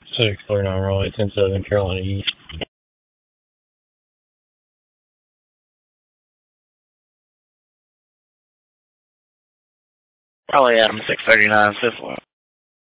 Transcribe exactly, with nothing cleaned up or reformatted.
six thirty-nine Raleigh, ten seven Carolina East. Raleigh Adam six thirty-nine, fifth one.